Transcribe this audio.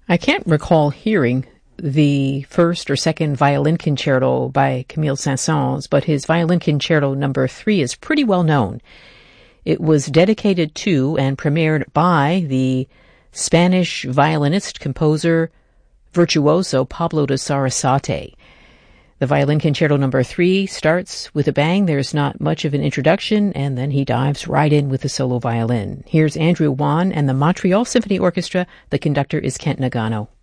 I can't recall hearing the first or second violin concerto by Camille Saint-Saëns, but his violin concerto number 3 is pretty well known. It was dedicated to and premiered by the Spanish violinist, composer, virtuoso Pablo de Sarasate. The violin concerto number 3 starts with a bang. There's not much of an introduction, and then he dives right in with the solo violin. Here's Andrew Wan and the Montreal Symphony Orchestra. The conductor is Kent Nagano.